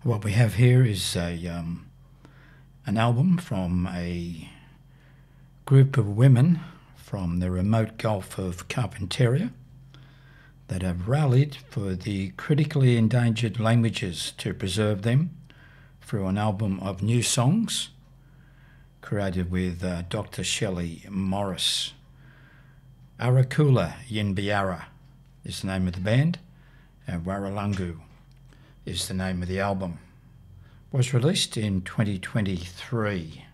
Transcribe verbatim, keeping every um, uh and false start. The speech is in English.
What we have here is a um, an album from a group of women from the remote Gulf of Carpentaria that have rallied for the critically endangered languages to preserve them through an album of new songs created with uh, Doctor Shelley Morris. Arakula Yinbiara is the name of the band, and Waralungu is the name of the album. Was released in twenty twenty-three.